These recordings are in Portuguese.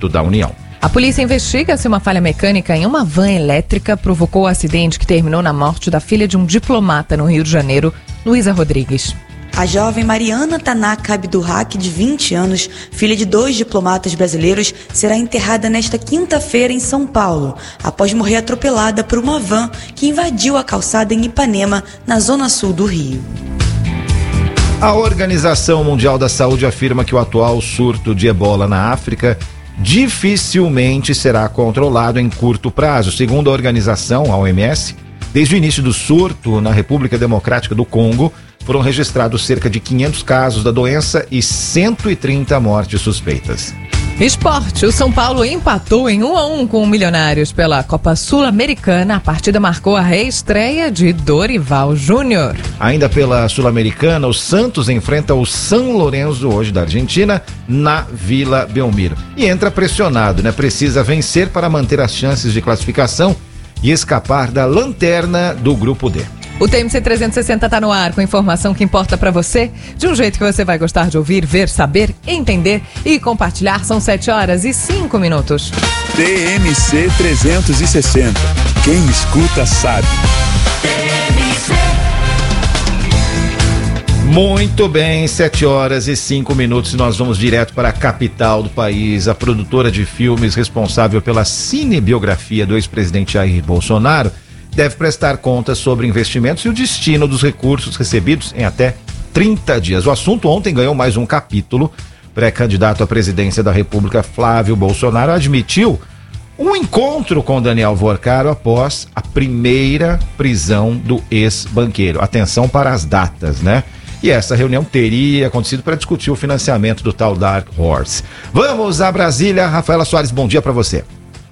Parlamento da União. A polícia investiga se uma falha mecânica em uma van elétrica provocou o acidente que terminou na morte da filha de um diplomata no Rio de Janeiro, Luísa Rodrigues. A jovem Mariana Tanaka Abdurrak, de 20 anos, filha de 2 diplomatas brasileiros, será enterrada nesta quinta-feira em São Paulo, após morrer atropelada por uma van que invadiu a calçada em Ipanema, na zona sul do Rio. A Organização Mundial da Saúde afirma que o atual surto de ebola na África dificilmente será controlado em curto prazo. Segundo a organização, a OMS, desde o início do surto na República Democrática do Congo, foram registrados cerca de 500 casos da doença e 130 mortes suspeitas. Esporte, o São Paulo empatou em 1-1 com o Milionários pela Copa Sul-Americana. A partida marcou a reestreia de Dorival Júnior. Ainda pela Sul-Americana, o Santos enfrenta o São Lourenço hoje da Argentina na Vila Belmiro. E entra pressionado, né? Precisa vencer para manter as chances de classificação e escapar da lanterna do Grupo D. O TMC 360 está no ar com informação que importa para você, de um jeito que você vai gostar de ouvir, ver, saber, entender e compartilhar. São 7h05. TMC 360. Quem escuta sabe. Muito bem, 7h05. Nós vamos direto para a capital do país. A produtora de filmes responsável pela cinebiografia do ex-presidente Jair Bolsonaro deve prestar contas sobre investimentos e o destino dos recursos recebidos em até 30 dias. O assunto ontem ganhou mais um capítulo. Pré-candidato à presidência da República, Flávio Bolsonaro, admitiu um encontro com Daniel Vorcaro após a primeira prisão do ex-banqueiro. Atenção para as datas, né? E essa reunião teria acontecido para discutir o financiamento do tal Dark Horse. Vamos a Brasília. Rafaela Soares, bom dia para você.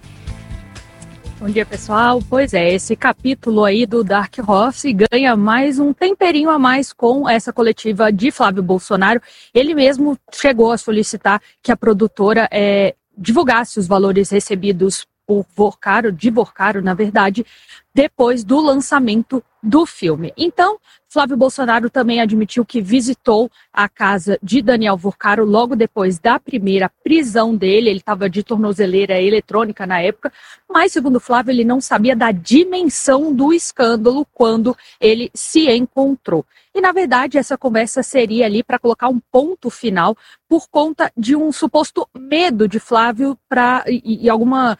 Bom dia, pessoal. Pois é, esse capítulo aí do Dark Horse ganha mais um temperinho a mais com essa coletiva de Flávio Bolsonaro. Ele mesmo chegou a solicitar que a produtora divulgasse os valores recebidos por Vorcaro, na verdade, depois do lançamento do filme. Então, Flávio Bolsonaro também admitiu que visitou a casa de Daniel Vorcaro logo depois da primeira prisão dele. Ele estava de tornozeleira eletrônica na época, mas, segundo Flávio, ele não sabia da dimensão do escândalo quando ele se encontrou. E, na verdade, essa conversa seria ali para colocar um ponto final por conta de um suposto medo de Flávio e alguma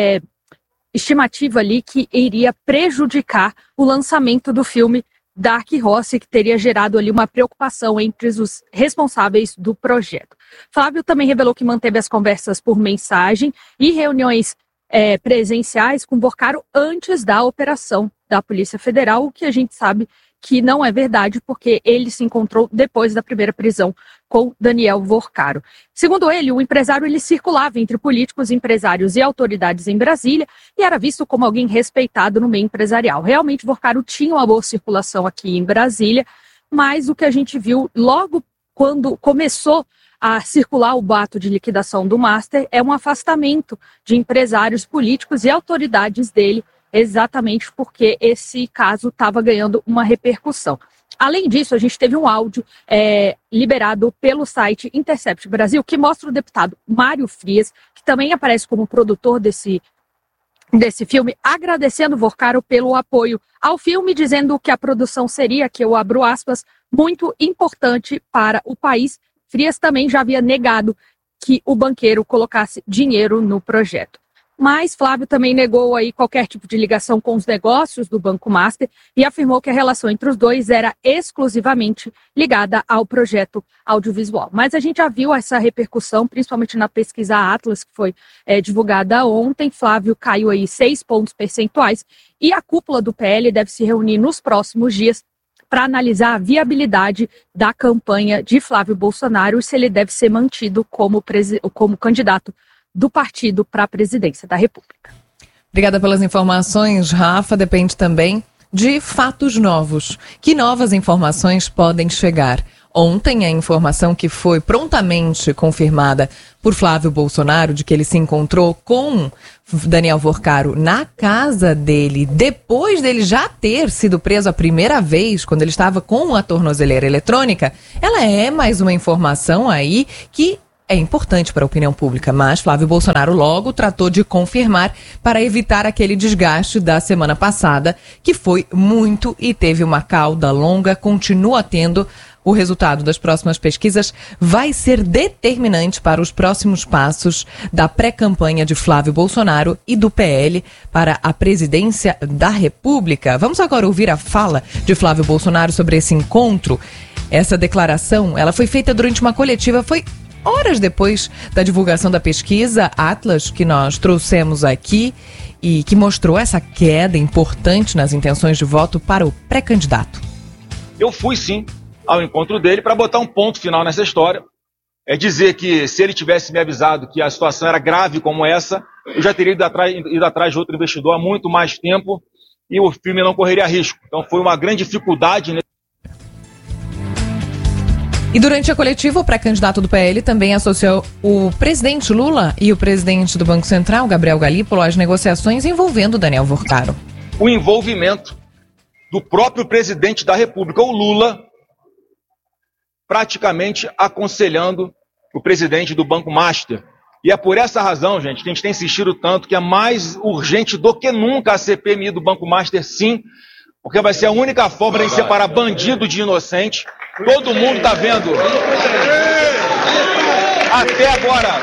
estimativa ali que iria prejudicar o lançamento do filme Dark Horse, que teria gerado ali uma preocupação entre os responsáveis do projeto. Flávio também revelou que manteve as conversas por mensagem e reuniões presenciais com Vorcaro antes da operação da Polícia Federal, o que a gente sabe que não é verdade, porque ele se encontrou depois da primeira prisão com Daniel Vorcaro. Segundo ele, o empresário ele circulava entre políticos, empresários e autoridades em Brasília e era visto como alguém respeitado no meio empresarial. Realmente, Vorcaro tinha uma boa circulação aqui em Brasília, mas o que a gente viu logo quando começou a circular o boato de liquidação do Master é um afastamento de empresários políticos e autoridades dele, exatamente porque esse caso estava ganhando uma repercussão. Além disso, a gente teve um áudio liberado pelo site Intercept Brasil, que mostra o deputado Mário Frias, que também aparece como produtor desse filme, agradecendo Vorcaro pelo apoio ao filme, dizendo que a produção seria, que eu abro aspas, muito importante para o país. Frias também já havia negado que o banqueiro colocasse dinheiro no projeto. Mas Flávio também negou aí qualquer tipo de ligação com os negócios do Banco Master e afirmou que a relação entre os dois era exclusivamente ligada ao projeto audiovisual. Mas a gente já viu essa repercussão, principalmente na pesquisa Atlas, que foi divulgada ontem. Flávio caiu aí 6 pontos percentuais e a cúpula do PL deve se reunir nos próximos dias para analisar a viabilidade da campanha de Flávio Bolsonaro e se ele deve ser mantido como candidato do partido para a presidência da República. Obrigada pelas informações, Rafa. Depende também de fatos novos. Que novas informações podem chegar? Ontem, a informação que foi prontamente confirmada por Flávio Bolsonaro de que ele se encontrou com Daniel Vorcaro na casa dele, depois dele já ter sido preso a primeira vez, quando ele estava com a tornozeleira eletrônica, ela é mais uma informação aí que é importante para a opinião pública, mas Flávio Bolsonaro logo tratou de confirmar para evitar aquele desgaste da semana passada, que foi muito e teve uma cauda longa, continua tendo. O resultado das próximas pesquisas vai ser determinante para os próximos passos da pré-campanha de Flávio Bolsonaro e do PL para a presidência da República. Vamos agora ouvir a fala de Flávio Bolsonaro sobre esse encontro. Essa declaração, ela foi feita durante uma coletiva, foi horas depois da divulgação da pesquisa Atlas, que nós trouxemos aqui e que mostrou essa queda importante nas intenções de voto para o pré-candidato. Eu fui, sim, ao encontro dele para botar um ponto final nessa história. É dizer que se ele tivesse me avisado que a situação era grave como essa, eu já teria ido atrás de outro investidor há muito mais tempo e o filme não correria risco. Então foi uma grande dificuldade, né? E durante a coletiva, o pré-candidato do PL também associou o presidente Lula e o presidente do Banco Central, Gabriel Galípolo, às negociações envolvendo Daniel Vorcaro. O envolvimento do próprio presidente da República, o Lula, praticamente aconselhando o presidente do Banco Master. E é por essa razão, gente, que a gente tem insistido tanto que é mais urgente do que nunca a CPMI do Banco Master, sim, porque vai ser a única forma de separar bandido de inocente. Todo mundo está vendo. Até agora.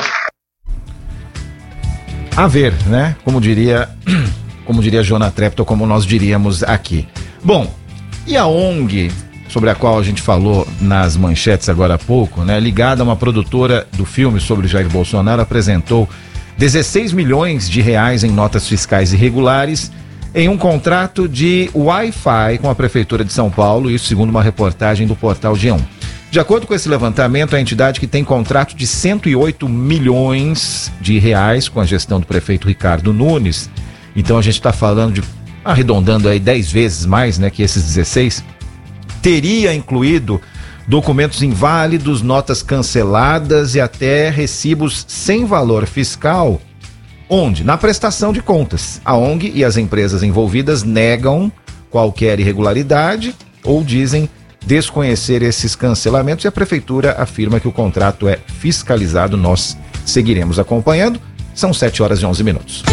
A ver, né? Como diria Jona Treptow, como nós diríamos aqui. Bom, e a ONG, sobre a qual a gente falou nas manchetes agora há pouco, né, ligada a uma produtora do filme sobre Jair Bolsonaro, apresentou 16 milhões de reais em notas fiscais irregulares em um contrato de Wi-Fi com a Prefeitura de São Paulo, isso segundo uma reportagem do portal G1. De acordo com esse levantamento, a entidade que tem contrato de 108 milhões de reais com a gestão do prefeito Ricardo Nunes, então a gente está falando de, arredondando aí 10 vezes mais, né, que esses 16, teria incluído documentos inválidos, notas canceladas e até recibos sem valor fiscal. Onde? Na prestação de contas. A ONG e as empresas envolvidas negam qualquer irregularidade ou dizem desconhecer esses cancelamentos e a prefeitura afirma que o contrato é fiscalizado. Nós seguiremos acompanhando. São 7h11.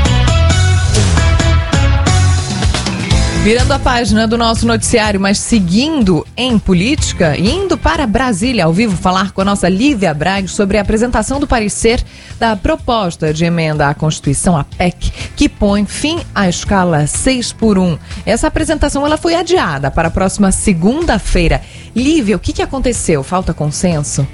Virando a página do nosso noticiário, mas seguindo em política, indo para Brasília ao vivo falar com a nossa Lívia Braga sobre a apresentação do parecer da proposta de emenda à Constituição, a PEC, que põe fim à escala 6x1. Essa apresentação ela foi adiada para a próxima segunda-feira. Lívia, o que aconteceu? Falta consenso?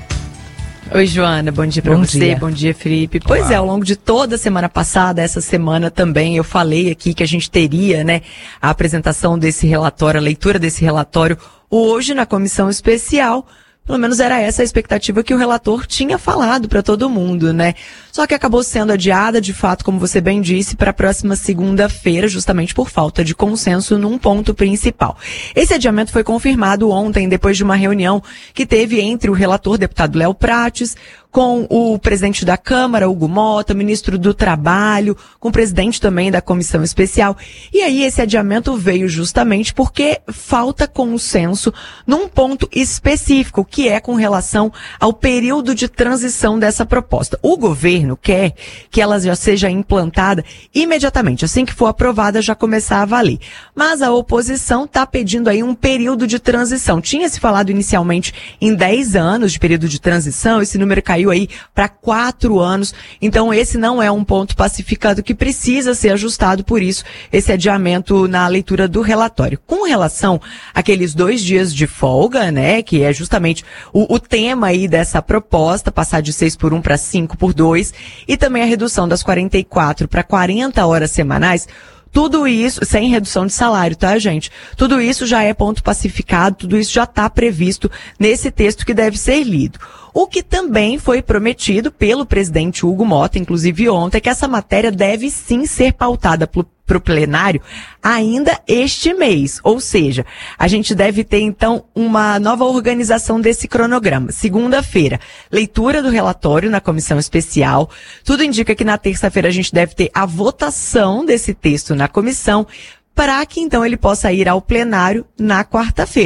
Oi, Joana, bom dia pra você, bom dia, Felipe. Pois Olá. é, ao longo de toda a semana passada, essa semana também, eu falei aqui que a gente teria, né, a apresentação desse relatório, a leitura desse relatório hoje na comissão especial. Pelo menos era essa a expectativa que o relator tinha falado para todo mundo, né? Só que acabou sendo adiada, de fato, como você bem disse, para a próxima segunda-feira, justamente por falta de consenso num ponto principal. Esse adiamento foi confirmado ontem, depois de uma reunião que teve entre o relator, deputado Léo Prates, com o presidente da Câmara, Hugo Mota, ministro do Trabalho, com o presidente também da comissão especial. E aí esse adiamento veio justamente porque falta consenso num ponto específico, que é com relação ao período de transição dessa proposta. O governo quer que ela já seja implantada imediatamente, assim que for aprovada já começar a valer. Mas a oposição está pedindo aí um período de transição. Tinha se falado inicialmente em 10 anos de período de transição, esse número caiu aí para 4 anos, então esse não é um ponto pacificado que precisa ser ajustado, por isso esse adiamento na leitura do relatório. Com relação àqueles 2 dias de folga, né, que é justamente o tema aí dessa proposta, passar de 6x1 para 5x2, e também a redução das 44 para 40 horas semanais, tudo isso, sem redução de salário, tá, gente? Tudo isso já é ponto pacificado, tudo isso já está previsto nesse texto que deve ser lido. O que também foi prometido pelo presidente Hugo Mota, inclusive ontem, é que essa matéria deve sim ser pautada para o plenário ainda este mês. Ou seja, a gente deve ter então uma nova organização desse cronograma. Segunda-feira, leitura do relatório na comissão especial. Tudo indica que na terça-feira a gente deve ter a votação desse texto na comissão, para que então ele possa ir ao plenário na quarta-feira.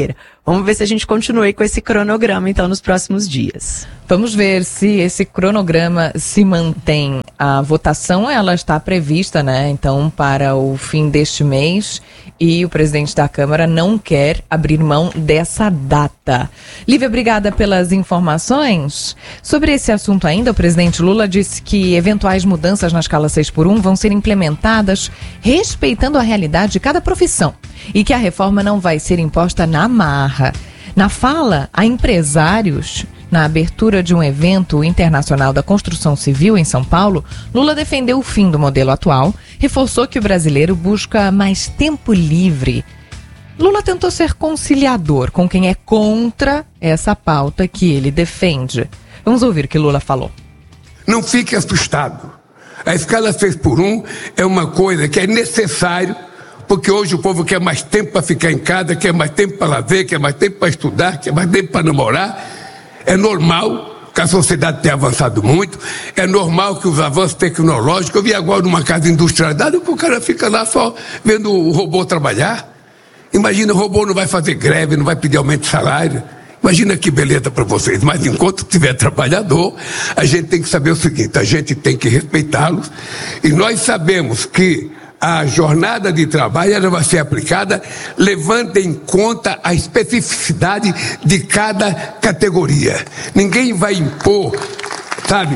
Vamos ver se a gente continua aí com esse cronograma, então, nos próximos dias. Vamos ver se esse cronograma se mantém. A votação, ela está prevista, né? Então, para o fim deste mês, e o presidente da Câmara não quer abrir mão dessa data. Lívia, obrigada pelas informações. Sobre esse assunto ainda, o presidente Lula disse que eventuais mudanças na escala 6x1 vão ser implementadas respeitando a realidade de cada profissão e que a reforma não vai ser imposta na marra. Na fala a empresários, na abertura de um evento internacional da construção civil em São Paulo, Lula defendeu o fim do modelo atual, reforçou que o brasileiro busca mais tempo livre. Lula tentou ser conciliador com quem é contra essa pauta que ele defende. Vamos ouvir o que Lula falou. Não fique assustado. A escala 6x1 é uma coisa que é necessário, porque hoje o povo quer mais tempo para ficar em casa, quer mais tempo para lazer, quer mais tempo para estudar, quer mais tempo para namorar. É normal que a sociedade tenha avançado muito, é normal que os avanços tecnológicos... Eu vi agora numa casa industrializada que o cara fica lá só vendo o robô trabalhar. Imagina, o robô não vai fazer greve, não vai pedir aumento de salário. Imagina que beleza para vocês. Mas enquanto tiver trabalhador, a gente tem que saber o seguinte: a gente tem que respeitá-los. E nós sabemos que a jornada de trabalho ela vai ser aplicada levando em conta a especificidade de cada categoria. Ninguém vai impor, sabe,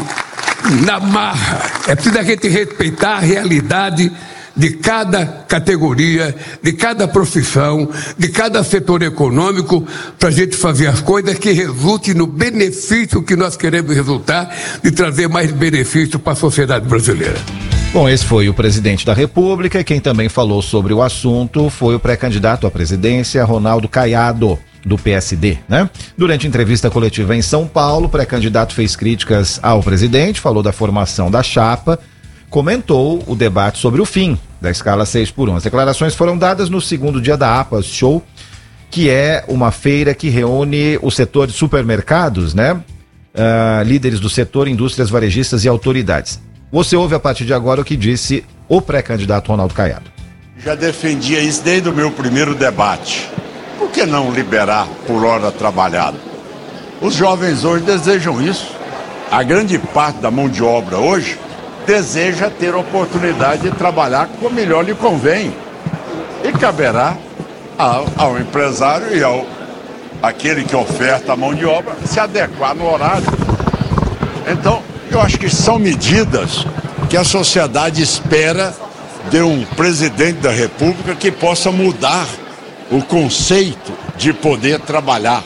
na marra. É preciso a gente respeitar a realidade de cada categoria, de cada profissão, de cada setor econômico, para a gente fazer as coisas que resultem no benefício que nós queremos resultar, de trazer mais benefício para a sociedade brasileira. Bom, esse foi o presidente da República. Quem também falou sobre o assunto foi o pré-candidato à presidência, Ronaldo Caiado, do PSD, né? Durante entrevista coletiva em São Paulo, o pré-candidato fez críticas ao presidente, falou da formação da chapa, comentou o debate sobre o fim da escala 6x1. As declarações foram dadas no segundo dia da APAS Show, que é uma feira que reúne o setor de supermercados, né? Líderes do setor, indústrias varejistas e autoridades. Você ouve a partir de agora o que disse o pré-candidato Ronaldo Caiado. Já defendia isso desde o meu primeiro debate. Por que não liberar por hora trabalhada? Os jovens hoje desejam isso. A grande parte da mão de obra hoje deseja ter a oportunidade de trabalhar como melhor lhe convém. E caberá ao empresário e aquele que oferta a mão de obra se adequar no horário. Então, eu acho que são medidas que a sociedade espera de um presidente da República que possa mudar o conceito de poder trabalhar.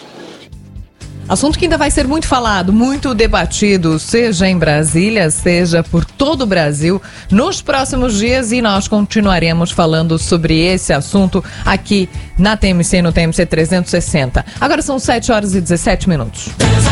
Assunto que ainda vai ser muito falado, muito debatido, seja em Brasília, seja por todo o Brasil, nos próximos dias, e nós continuaremos falando sobre esse assunto aqui na TMC, no TMC 360. Agora são 7h17.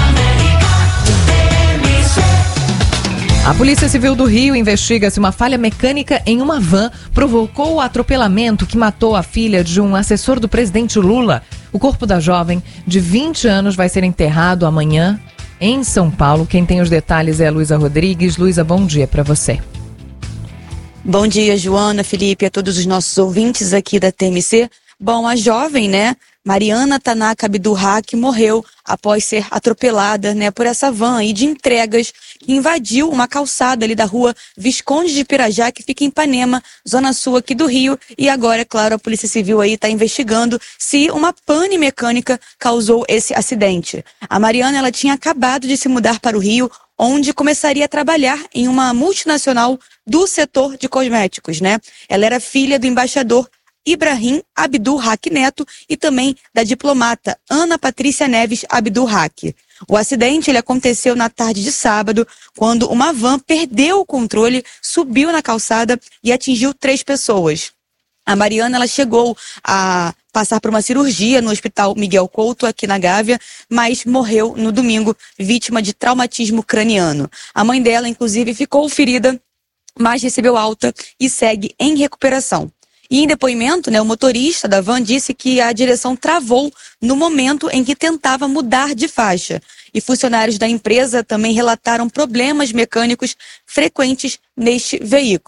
A Polícia Civil do Rio investiga se uma falha mecânica em uma van provocou o atropelamento que matou a filha de um assessor do presidente Lula. O corpo da jovem, de 20 anos, vai ser enterrado amanhã em São Paulo. Quem tem os detalhes é a Luísa Rodrigues. Luísa, bom dia para você. Bom dia, Joana, Felipe, a todos os nossos ouvintes aqui da TMC. Bom, a jovem, Mariana Tanaka Abdurrak morreu após ser atropelada, por essa van aí de entregas que invadiu uma calçada ali da rua Visconde de Pirajá, que fica em Ipanema, zona sul aqui do Rio. E agora, é claro, a Polícia Civil aí está investigando se uma pane mecânica causou esse acidente. A Mariana, ela tinha acabado de se mudar para o Rio, onde começaria a trabalhar em uma multinacional do setor de cosméticos, Ela era filha do embaixador Ibrahim Abdurrak Neto e também da diplomata Ana Patrícia Neves Abdurrak. O acidente ele aconteceu na tarde de sábado, quando uma van perdeu o controle, subiu na calçada e atingiu 3 pessoas. A Mariana ela chegou a passar por uma cirurgia no Hospital Miguel Couto, aqui na Gávea, mas morreu no domingo, vítima de traumatismo craniano. A mãe dela, inclusive, ficou ferida, mas recebeu alta e segue em recuperação. E em depoimento, o motorista da van disse que a direção travou no momento em que tentava mudar de faixa. E funcionários da empresa também relataram problemas mecânicos frequentes neste veículo.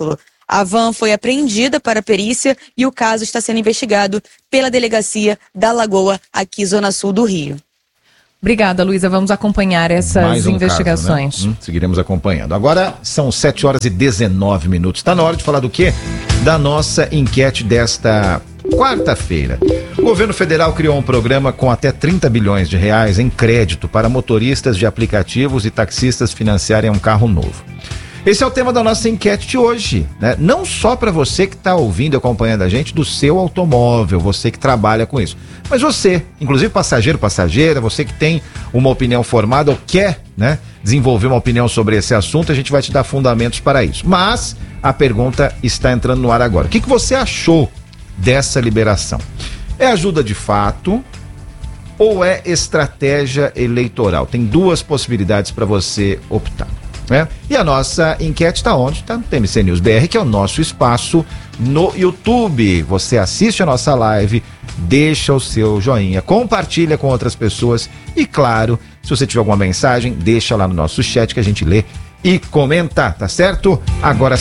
A van foi apreendida para perícia e o caso está sendo investigado pela Delegacia da Lagoa, aqui Zona Sul do Rio. Obrigada, Luísa. Vamos acompanhar essas investigações. Caso, né? Seguiremos acompanhando. Agora são 7h19. Está na hora de falar do quê? Da nossa enquete desta quarta-feira. O governo federal criou um programa com até 30 bilhões de reais em crédito para motoristas de aplicativos e taxistas financiarem um carro novo. Esse é o tema da nossa enquete de hoje, né? Não só para você que está ouvindo e acompanhando a gente do seu automóvel, você que trabalha com isso, mas você, inclusive passageiro, passageira, você que tem uma opinião formada ou quer, né, desenvolver uma opinião sobre esse assunto, a gente vai te dar fundamentos para isso. Mas a pergunta está entrando no ar agora. O que você achou dessa liberação? É ajuda de fato ou é estratégia eleitoral? Tem duas possibilidades para você optar. E a nossa enquete está onde? Está no TMC News BR, que é o nosso espaço no YouTube. Você assiste a nossa live, deixa o seu joinha, compartilha com outras pessoas e, claro, se você tiver alguma mensagem, deixa lá no nosso chat que a gente lê e comenta, tá certo? Agora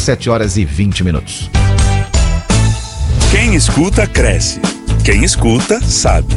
7h20. Quem escuta, cresce. Quem escuta, sabe.